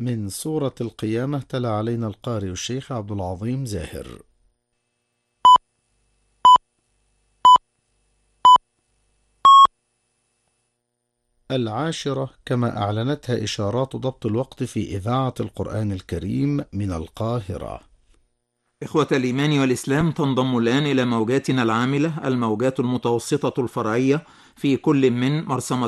من سورة القيامة تلا علينا القارئ الشيخ عبد العظيم زاهر. العاشرة كما أعلنتها إشارات ضبط الوقت في إذاعة القرآن الكريم من القاهرة. إخوة الإيمان والإسلام، تنضم الآن إلى موجاتنا العاملة الموجات المتوسطة الفرعية في كل من مرسى